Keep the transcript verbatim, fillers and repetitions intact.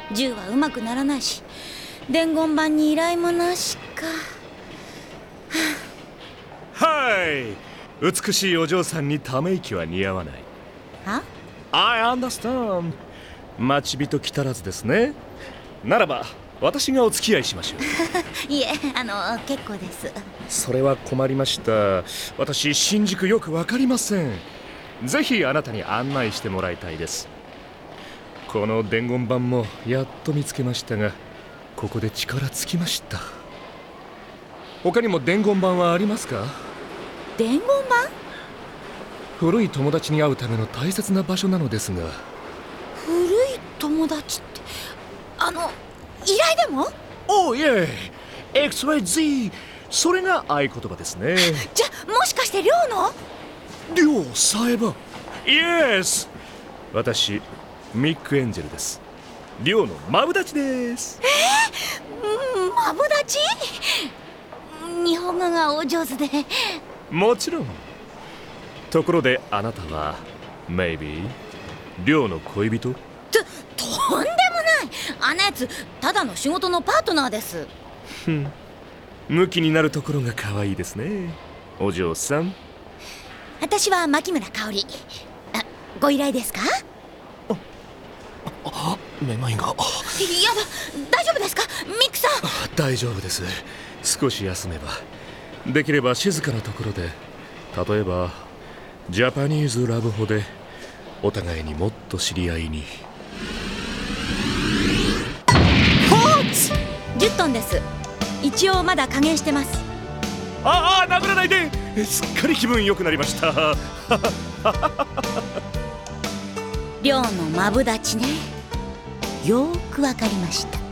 銃はうまくならないし、伝言板に依頼もなしか。 はい、美しいお嬢さんにため息は似合わない。 は I understand。 待ち人来たらずですね。ならば私がお付き合いしましょう。 いえ、あの結構です。 それは困りました。私新宿よくわかりません。ぜひあなたに案内してもらいたいです。この伝言板もやっと見つけましたが、ここで力尽きました。他にも伝言板はありますか？ 伝言板？ 古い友達に会うための大切な場所なのですが。 古い友達ってあの依頼でも？ おういえ エックスワイゼット、 それが合言葉ですね。 じゃもしかして寮の？ 寮さえば。イエス、私ミック・エンジェルです。寮のマブダチです。 えー、マブダチ？日本語がお上手で。 もちろん。ところであなたは Maybe 寮の恋人？ と、とんでもない。あんなやつただの仕事のパートナーです。 ふん、ムキになるところが可愛いですね、お嬢さん。 私は牧村香織。あ、ご依頼ですか？ あ、あ、めまいが。やだ、 大丈夫ですかミックさん？ 大丈夫です。少し休めば。できれば静かなところで、例えばジャパニーズラブホでお互いにもっと知り合いに。 じゅっトンです。一応まだ加減してます。 ああ、殴らないで。すっかり気分良くなりました。 寮のマブダチね。よーくわかりました。